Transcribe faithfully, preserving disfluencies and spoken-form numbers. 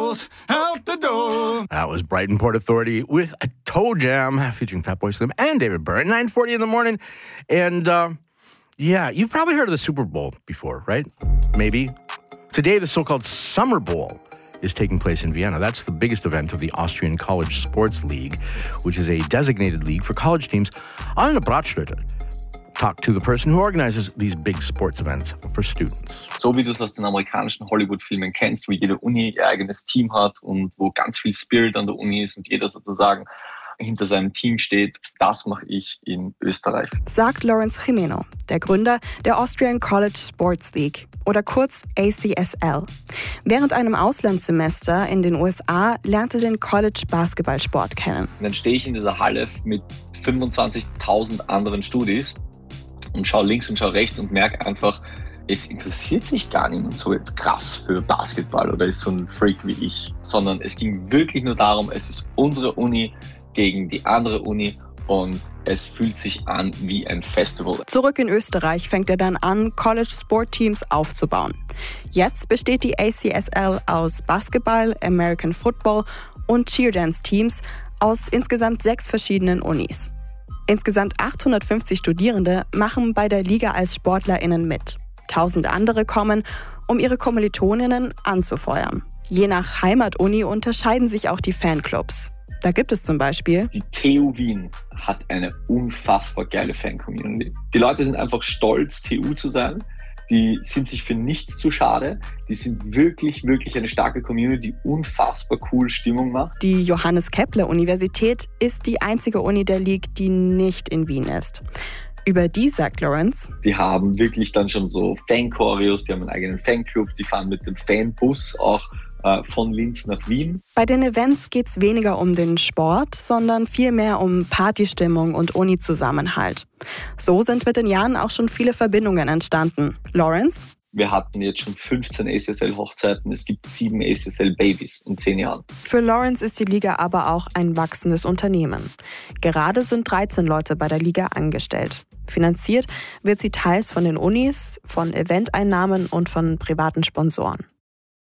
goes out the door. That was Brighton Port Authority with a Toe Jam featuring Fatboy Slim and David Byrne. nine forty in the morning. And uh, yeah, you've probably heard of the Super Bowl before, right? Maybe. Today, the so-called Summer Bowl is taking place in Vienna. That's the biggest event of the Austrian College Sports League, which is a designated league for college teams. Anna Bratschröter talked to the person who organizes these big sports events for students. So wie du es aus den amerikanischen Hollywood-Filmen kennst, wo jede Uni ihr eigenes Team hat und wo ganz viel Spirit an der Uni ist und jeder sozusagen hinter seinem Team steht, das mache ich in Österreich. Sagt Lawrence Jimeno, der Gründer der Austrian College Sports League oder kurz A C S L. Während einem Auslandssemester in den U S A lernte den College-Basketballsport kennen. Und dann stehe ich in dieser Halle mit fünfundzwanzigtausend anderen Studis und schaue links und schaue rechts und merke einfach, es interessiert sich gar niemand so jetzt krass für Basketball oder ist so ein Freak wie ich, sondern es ging wirklich nur darum, es ist unsere Uni gegen die andere Uni und es fühlt sich an wie ein Festival. Zurück in Österreich fängt er dann an, College-Sport-Teams aufzubauen. Jetzt besteht die A C S L aus Basketball, American Football und Cheerdance-Teams aus insgesamt sechs verschiedenen Unis. Insgesamt achthundertfünfzig Studierende machen bei der Liga als SportlerInnen mit. Tausend andere kommen, um ihre Kommilitoninnen anzufeuern. Je nach Heimatuni unterscheiden sich auch die Fanclubs. Da gibt es zum Beispiel... Die T U Wien hat eine unfassbar geile Fan-Community. Die Leute sind einfach stolz, T U zu sein. Die sind sich für nichts zu schade. Die sind wirklich, wirklich eine starke Community, die unfassbar cool Stimmung macht. Die Johannes-Kepler-Universität ist die einzige Uni der League, die nicht in Wien ist. Über die sagt Lawrence: Die haben wirklich dann schon so Fan-Choreos, die haben einen eigenen Fanclub, die fahren mit dem Fanbus auch äh, von Linz nach Wien. Bei den Events geht es weniger um den Sport, sondern vielmehr um Partystimmung und Uni-Zusammenhalt. So sind mit den Jahren auch schon viele Verbindungen entstanden. Lawrence? Wir hatten jetzt schon fünfzehn A C S L-Hochzeiten, es gibt sieben A C S L-Babys in zehn Jahren. Für Lawrence ist die Liga aber auch ein wachsendes Unternehmen. Gerade sind dreizehn Leute bei der Liga angestellt. Finanziert wird sie teils von den Unis, von Eventeinnahmen und von privaten Sponsoren.